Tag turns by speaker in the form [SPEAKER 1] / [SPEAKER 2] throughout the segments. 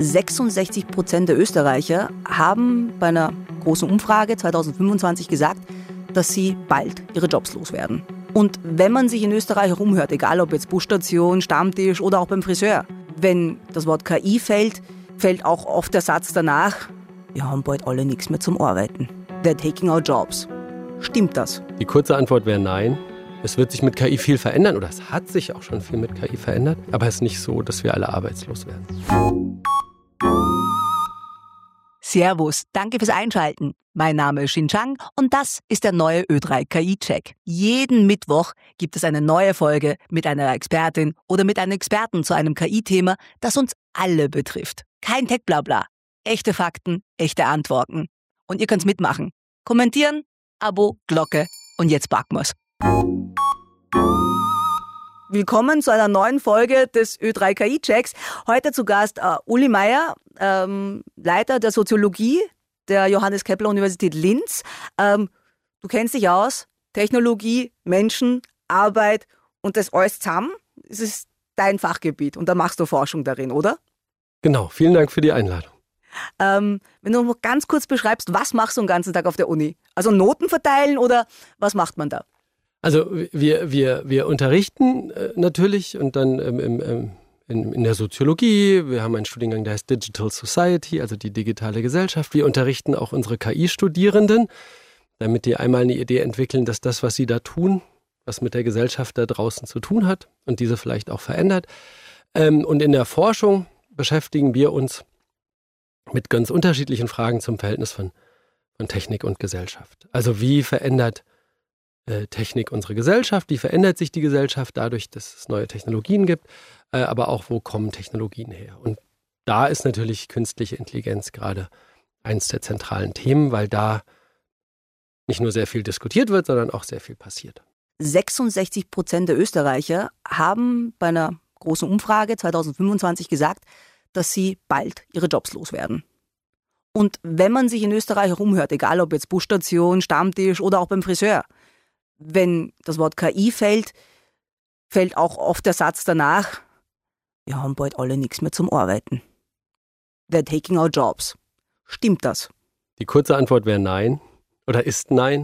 [SPEAKER 1] 66% der Österreicher haben bei einer großen Umfrage 2025 gesagt, dass sie bald ihre Jobs loswerden. Und wenn man sich in Österreich herumhört, egal ob jetzt Busstation, Stammtisch oder auch beim Friseur, wenn das Wort KI fällt, fällt auch oft der Satz danach, wir haben bald alle nichts mehr zum Arbeiten. They're taking our jobs. Stimmt das?
[SPEAKER 2] Die kurze Antwort wäre nein. Es wird sich mit KI viel verändern oder es hat sich auch schon viel mit KI verändert, aber es ist nicht so, dass wir alle arbeitslos werden.
[SPEAKER 1] Servus, danke fürs Einschalten. Mein Name ist Xin Chang und das ist der neue Ö3 KI-Check. Jeden Mittwoch gibt es eine neue Folge mit einer Expertin oder mit einem Experten zu einem KI-Thema, das uns alle betrifft. Kein Tech-Blabla, echte Fakten, echte Antworten. Und ihr könnt's mitmachen. Kommentieren, Abo, Glocke und jetzt packen wir's. Willkommen zu einer neuen Folge des Ö3 KI-Checks. Heute zu Gast Uli Meier, Leiter der Soziologie der Johannes Kepler Universität Linz. Du kennst dich aus, Technologie, Menschen, Arbeit und das alles zusammen. Es ist dein Fachgebiet und da machst du Forschung darin, oder?
[SPEAKER 2] Genau, vielen Dank für die Einladung.
[SPEAKER 1] Wenn du noch ganz kurz beschreibst, was machst du den ganzen Tag auf der Uni? Also Noten verteilen oder was macht man da?
[SPEAKER 2] Also wir unterrichten natürlich und dann in der Soziologie. Wir haben einen Studiengang, der heißt Digital Society, also die digitale Gesellschaft. Wir unterrichten auch unsere KI-Studierenden, damit die einmal eine Idee entwickeln, dass das, was sie da tun, was mit der Gesellschaft da draußen zu tun hat und diese vielleicht auch verändert. Und in der Forschung beschäftigen wir uns mit ganz unterschiedlichen Fragen zum Verhältnis von Technik und Gesellschaft. Also wie verändert Technik unsere Gesellschaft, wie verändert sich die Gesellschaft dadurch, dass es neue Technologien gibt, aber auch wo kommen Technologien her. Und da ist natürlich künstliche Intelligenz gerade eins der zentralen Themen, weil da nicht nur sehr viel diskutiert wird, sondern auch sehr viel passiert.
[SPEAKER 1] 66% der Österreicher haben bei einer großen Umfrage 2025 gesagt, dass sie bald ihre Jobs loswerden. Und wenn man sich in Österreich herumhört, egal ob jetzt Busstation, Stammtisch oder auch beim Friseur, wenn das Wort KI fällt, fällt auch oft der Satz danach, wir haben bald alle nichts mehr zum Arbeiten. They're taking our jobs. Stimmt das?
[SPEAKER 2] Die kurze Antwort wäre nein oder ist nein.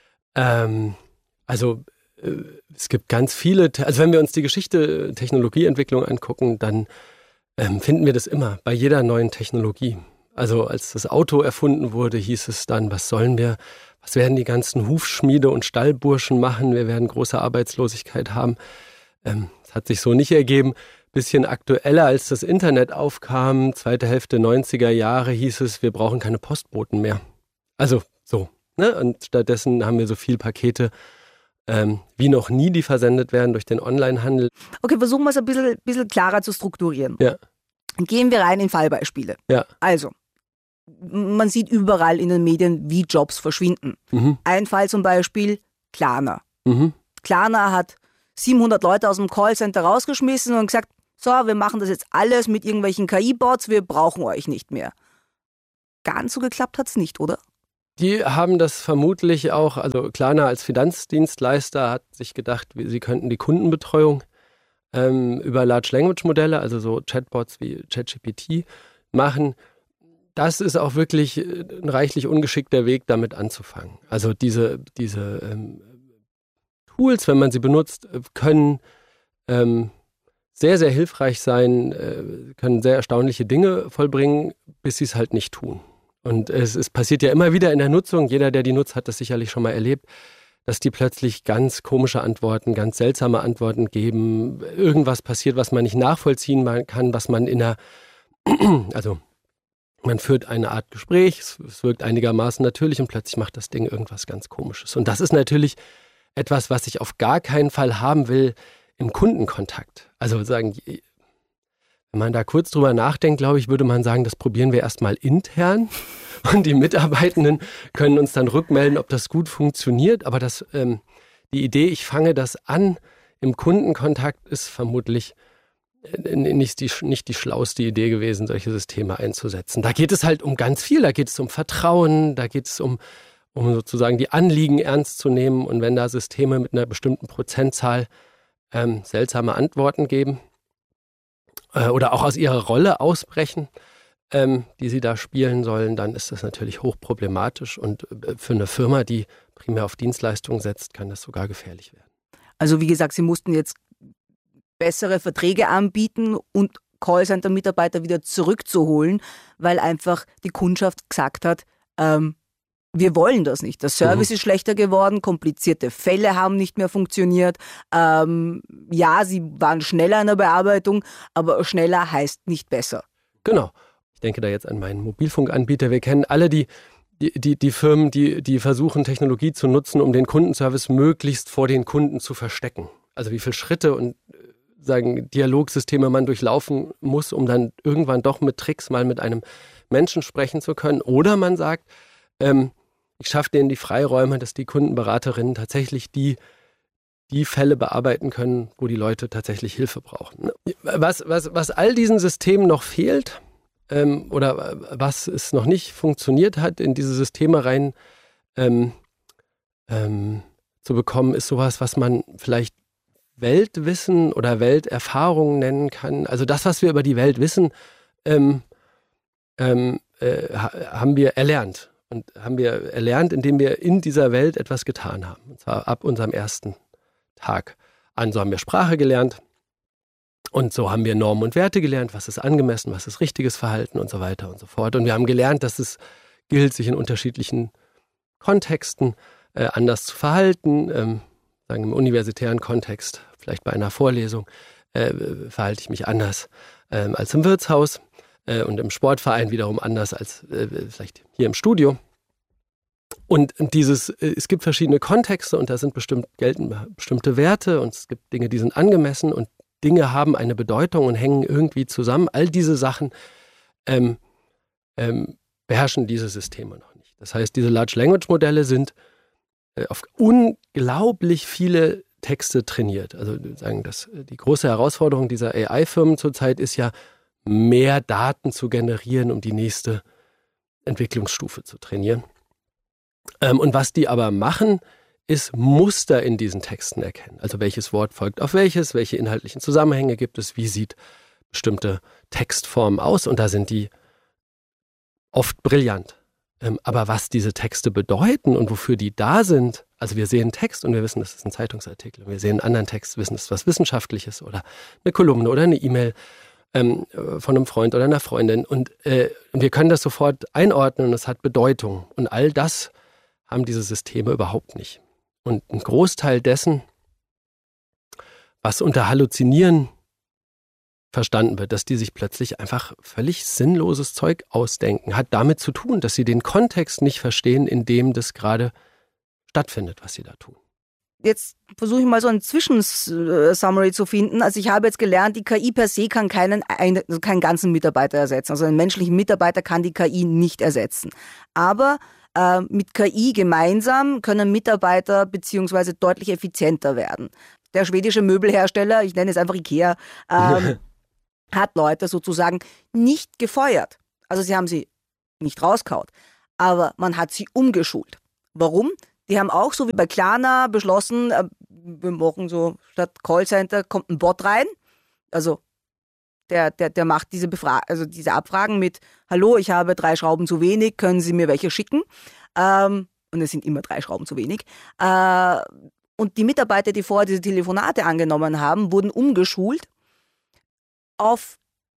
[SPEAKER 2] Es gibt ganz viele, also wenn wir uns die Geschichte Technologieentwicklung angucken, dann finden wir das immer bei jeder neuen Technologie. Also als das Auto erfunden wurde, hieß es dann, was werden die ganzen Hufschmiede und Stallburschen machen? Wir werden große Arbeitslosigkeit haben. Es hat sich so nicht ergeben. Bisschen aktueller, als das Internet aufkam, zweite Hälfte 90er Jahre, hieß es, wir brauchen keine Postboten mehr. Also so, ne? Und stattdessen haben wir so viel Pakete wie noch nie, die versendet werden durch den Onlinehandel.
[SPEAKER 1] Okay, versuchen wir es ein bisschen klarer zu strukturieren.
[SPEAKER 2] Ja.
[SPEAKER 1] Gehen wir rein in Fallbeispiele.
[SPEAKER 2] Ja.
[SPEAKER 1] Also, man sieht überall in den Medien, wie Jobs verschwinden.
[SPEAKER 2] Mhm.
[SPEAKER 1] Ein Fall zum Beispiel, Klarna.
[SPEAKER 2] Mhm.
[SPEAKER 1] Klarna hat 700 Leute aus dem Callcenter rausgeschmissen und gesagt, so, wir machen das jetzt alles mit irgendwelchen KI-Bots, wir brauchen euch nicht mehr. Ganz so geklappt hat es nicht, oder?
[SPEAKER 2] Die haben das vermutlich auch, also Klarna als Finanzdienstleister hat sich gedacht, sie könnten die Kundenbetreuung über Large Language Modelle, also so Chatbots wie ChatGPT, machen. Das ist auch wirklich ein reichlich ungeschickter Weg, damit anzufangen. Also diese Tools, wenn man sie benutzt, können sehr, sehr hilfreich sein, können sehr erstaunliche Dinge vollbringen, bis sie es halt nicht tun. Und es passiert ja immer wieder in der Nutzung, jeder, der die nutzt, hat das sicherlich schon mal erlebt, dass die plötzlich ganz komische Antworten, ganz seltsame Antworten geben. Irgendwas passiert, was man nicht nachvollziehen kann, was man also man führt eine Art Gespräch, es wirkt einigermaßen natürlich und plötzlich macht das Ding irgendwas ganz Komisches. Und das ist natürlich etwas, was ich auf gar keinen Fall haben will im Kundenkontakt. Also sagen, wenn man da kurz drüber nachdenkt, glaube ich, würde man sagen, das probieren wir erstmal intern und die Mitarbeitenden können uns dann rückmelden, ob das gut funktioniert. Aber die Idee, ich fange das an im Kundenkontakt, ist vermutlich nicht die schlauste Idee gewesen, solche Systeme einzusetzen. Da geht es halt um ganz viel, da geht es um Vertrauen, da geht es um sozusagen die Anliegen ernst zu nehmen. Und wenn da Systeme mit einer bestimmten Prozentzahl seltsame Antworten geben oder auch aus ihrer Rolle ausbrechen, die sie da spielen sollen, dann ist das natürlich hochproblematisch. Und für eine Firma, die primär auf Dienstleistungen setzt, kann das sogar gefährlich werden.
[SPEAKER 1] Also wie gesagt, Sie mussten jetzt bessere Verträge anbieten und Callcenter-Mitarbeiter wieder zurückzuholen, weil einfach die Kundschaft gesagt hat, wir wollen das nicht. Der Service ist schlechter geworden, komplizierte Fälle haben nicht mehr funktioniert. Ja, sie waren schneller in der Bearbeitung, aber schneller heißt nicht besser.
[SPEAKER 2] Genau. Ich denke da jetzt an meinen Mobilfunkanbieter. Wir kennen alle die Firmen, die versuchen, Technologie zu nutzen, um den Kundenservice möglichst vor den Kunden zu verstecken. Also wie viele Schritte und Dialogsysteme man durchlaufen muss, um dann irgendwann doch mit Tricks mal mit einem Menschen sprechen zu können. Oder man sagt, ich schaffe denen die Freiräume, dass die Kundenberaterinnen tatsächlich die Fälle bearbeiten können, wo die Leute tatsächlich Hilfe brauchen. Was all diesen Systemen noch fehlt, oder was es noch nicht funktioniert hat, in diese Systeme rein zu bekommen, ist sowas, was man vielleicht Weltwissen oder Welterfahrung nennen kann. Also das, was wir über die Welt wissen, haben wir erlernt. Und haben wir erlernt, indem wir in dieser Welt etwas getan haben. Und zwar ab unserem ersten Tag an. So haben wir Sprache gelernt. Und so haben wir Normen und Werte gelernt. Was ist angemessen, was ist richtiges Verhalten und so weiter und so fort. Und wir haben gelernt, dass es gilt, sich in unterschiedlichen Kontexten anders zu verhalten. Sagen im universitären Kontext, vielleicht bei einer Vorlesung, verhalte ich mich anders als im Wirtshaus. Und im Sportverein wiederum anders als vielleicht hier im Studio. Und es gibt verschiedene Kontexte und da gelten bestimmte Werte und es gibt Dinge, die sind angemessen und Dinge haben eine Bedeutung und hängen irgendwie zusammen. All diese Sachen beherrschen diese Systeme noch nicht. Das heißt, diese Large Language Modelle sind auf unglaublich viele Texte trainiert. Also die große Herausforderung dieser AI-Firmen zurzeit ist ja, mehr Daten zu generieren, um die nächste Entwicklungsstufe zu trainieren. Und was die aber machen, ist Muster in diesen Texten erkennen. Also welches Wort folgt auf welches, welche inhaltlichen Zusammenhänge gibt es, wie sieht bestimmte Textformen aus und da sind die oft brillant. Aber was diese Texte bedeuten und wofür die da sind, also wir sehen Text und wir wissen, das ist ein Zeitungsartikel. Wir sehen einen anderen Text, wissen, das ist was Wissenschaftliches oder eine Kolumne oder eine E-Mail von einem Freund oder einer Freundin und wir können das sofort einordnen und es hat Bedeutung und all das haben diese Systeme überhaupt nicht. Und ein Großteil dessen, was unter Halluzinieren verstanden wird, dass die sich plötzlich einfach völlig sinnloses Zeug ausdenken, hat damit zu tun, dass sie den Kontext nicht verstehen, in dem das gerade stattfindet, was sie da tun.
[SPEAKER 1] Jetzt versuche ich mal so ein Zwischensummary zu finden. Also ich habe jetzt gelernt, die KI per se kann keinen ganzen Mitarbeiter ersetzen. Also einen menschlichen Mitarbeiter kann die KI nicht ersetzen. Aber mit KI gemeinsam können Mitarbeiter beziehungsweise deutlich effizienter werden. Der schwedische Möbelhersteller, ich nenne es einfach IKEA, hat Leute sozusagen nicht gefeuert. Also sie haben sie nicht rausgehauen, aber man hat sie umgeschult. Warum? Die haben auch, so wie bei Klarna, beschlossen, wir machen so, statt Callcenter kommt ein Bot rein. Also der macht diese Abfragen mit, hallo, ich habe 3 Schrauben zu wenig, können Sie mir welche schicken? Und es sind immer 3 Schrauben zu wenig. Und die Mitarbeiter, die vorher diese Telefonate angenommen haben, wurden umgeschult auf,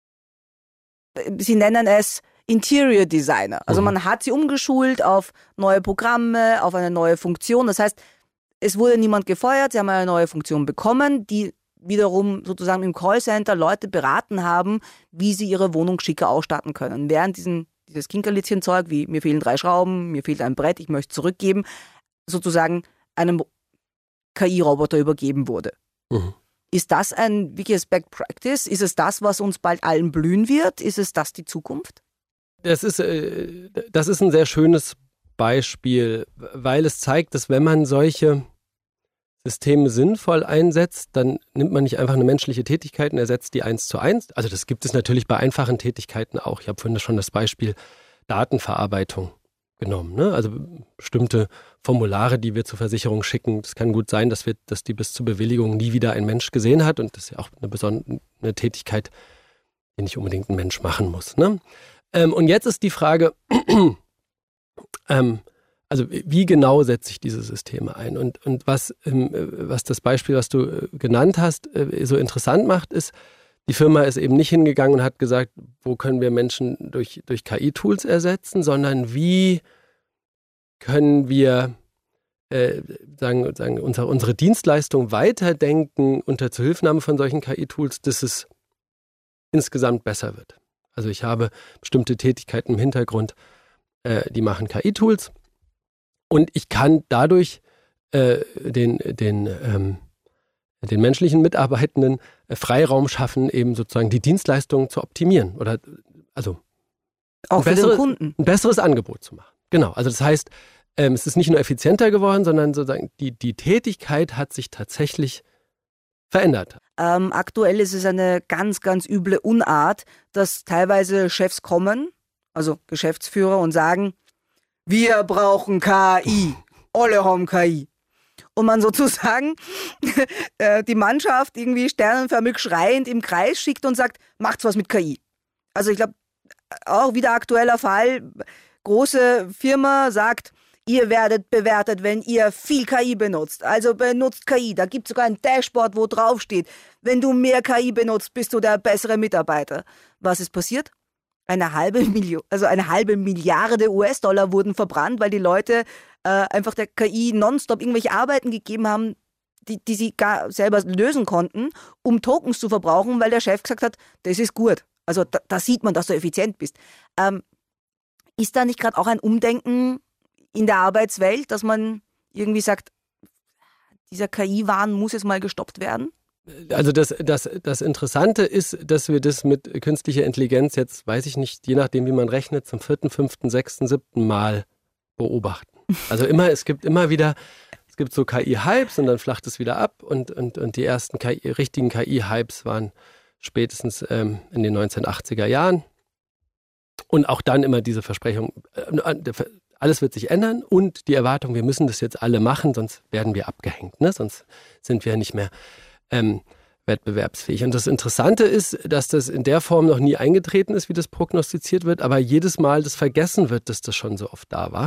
[SPEAKER 1] sie nennen es Interior Designer. Also man hat sie umgeschult auf neue Programme, auf eine neue Funktion. Das heißt, es wurde niemand gefeuert, sie haben eine neue Funktion bekommen, die wiederum sozusagen im Callcenter Leute beraten haben, wie sie ihre Wohnung schicker ausstatten können. Während dieses Kinkerlitzchen-Zeug, wie mir fehlen 3 Schrauben, mir fehlt ein Brett, ich möchte zurückgeben, sozusagen einem KI-Roboter übergeben wurde. Ist das ein wirkliches Best Practice? Ist es das, was uns bald allen blühen wird? Ist es das die Zukunft?
[SPEAKER 2] Das ist ein sehr schönes Beispiel, weil es zeigt, dass wenn man solche Systeme sinnvoll einsetzt, dann nimmt man nicht einfach eine menschliche Tätigkeit und ersetzt die 1:1. Also das gibt es natürlich bei einfachen Tätigkeiten auch. Ich habe vorhin schon das Beispiel Datenverarbeitung genommen. Ne? Also bestimmte Formulare, die wir zur Versicherung schicken. Es kann gut sein, dass die bis zur Bewilligung nie wieder ein Mensch gesehen hat und das ist ja auch eine Tätigkeit, die nicht unbedingt ein Mensch machen muss. Ne? Und jetzt ist die Frage, also wie genau setze ich diese Systeme ein? Und was das Beispiel, was du genannt hast, so interessant macht, ist, die Firma ist eben nicht hingegangen und hat gesagt, wo können wir Menschen durch KI-Tools ersetzen, sondern wie können wir unsere Dienstleistung weiterdenken unter Zuhilfenahme von solchen KI-Tools, dass es insgesamt besser wird. Also ich habe bestimmte Tätigkeiten im Hintergrund, die machen KI-Tools und ich kann dadurch den menschlichen Mitarbeitenden Freiraum schaffen, eben sozusagen die Dienstleistung zu optimieren oder also
[SPEAKER 1] auch für den Kunden
[SPEAKER 2] ein besseres Angebot zu machen. Genau, also das heißt, es ist nicht nur effizienter geworden, sondern sozusagen die Tätigkeit hat sich tatsächlich verändert.
[SPEAKER 1] Aktuell ist es eine ganz, ganz üble Unart, dass teilweise Chefs kommen, also Geschäftsführer, und sagen, wir brauchen KI, alle haben KI. Und man sozusagen die Mannschaft irgendwie sternenförmig schreiend im Kreis schickt und sagt, macht's was mit KI. Also ich glaube, auch wieder aktueller Fall, große Firma sagt, ihr werdet bewertet, wenn ihr viel KI benutzt. Also benutzt KI. Da gibt es sogar ein Dashboard, wo drauf steht, wenn du mehr KI benutzt, bist du der bessere Mitarbeiter. Was ist passiert? Eine halbe Milliarde US-Dollar wurden verbrannt, weil die Leute einfach der KI nonstop irgendwelche Arbeiten gegeben haben, die sie gar selber lösen konnten, um Tokens zu verbrauchen, weil der Chef gesagt hat, das ist gut. Also da sieht man, dass du effizient bist. Ist da nicht gerade auch ein Umdenken in der Arbeitswelt, dass man irgendwie sagt, dieser KI-Wahn muss jetzt mal gestoppt werden?
[SPEAKER 2] Also das Interessante ist, dass wir das mit künstlicher Intelligenz jetzt, weiß ich nicht, je nachdem wie man rechnet, zum 4., 5., 6., 7. Mal beobachten. Also es gibt so KI-Hypes und dann flacht es wieder ab und die ersten richtigen KI-Hypes waren spätestens in den 1980er Jahren. Und auch dann immer diese Versprechung, alles wird sich ändern und die Erwartung, wir müssen das jetzt alle machen, sonst werden wir abgehängt, ne? Sonst sind wir nicht mehr wettbewerbsfähig. Und das Interessante ist, dass das in der Form noch nie eingetreten ist, wie das prognostiziert wird, aber jedes Mal das vergessen wird, dass das schon so oft da war.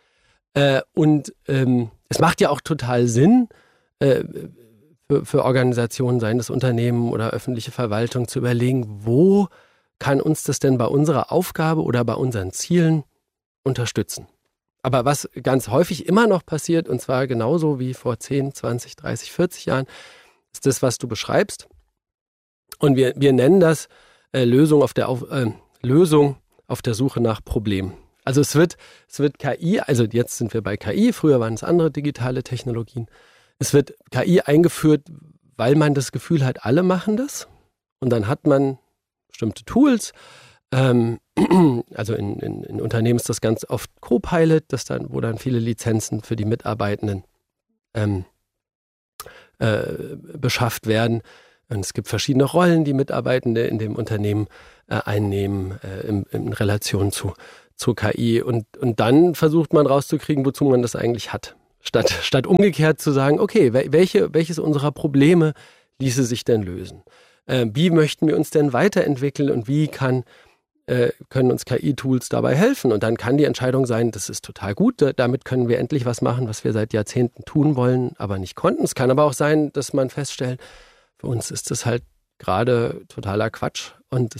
[SPEAKER 2] Es macht ja auch total Sinn, für Organisationen, seien das Unternehmen oder öffentliche Verwaltung, zu überlegen, wo kann uns das denn bei unserer Aufgabe oder bei unseren Zielen unterstützen. Aber was ganz häufig immer noch passiert, und zwar genauso wie vor 10, 20, 30, 40 Jahren, ist das, was du beschreibst. Und wir nennen das Lösung auf der Suche nach Problemen. Also es wird KI, also jetzt sind wir bei KI, früher waren es andere digitale Technologien. Es wird KI eingeführt, weil man das Gefühl hat, alle machen das. Und dann hat man bestimmte Tools. Also in Unternehmen ist das ganz oft Copilot, wo dann viele Lizenzen für die Mitarbeitenden beschafft werden. Und es gibt verschiedene Rollen, die Mitarbeitende in dem Unternehmen einnehmen in Relation zu KI. Und dann versucht man rauszukriegen, wozu man das eigentlich hat. Statt umgekehrt zu sagen, okay, welches unserer Probleme ließe sich denn lösen? Wie möchten wir uns denn weiterentwickeln und wie können uns KI-Tools dabei helfen? Und dann kann die Entscheidung sein, das ist total gut, damit können wir endlich was machen, was wir seit Jahrzehnten tun wollen, aber nicht konnten. Es kann aber auch sein, dass man feststellt, für uns ist das halt gerade totaler Quatsch und